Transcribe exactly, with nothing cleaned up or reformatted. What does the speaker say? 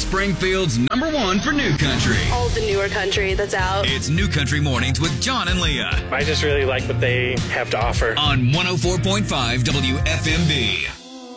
Springfield's number one for new country. All the newer country that's out. It's New Country Mornings with John and Leah. I just really like what they have to offer. On one oh four point five W F M B.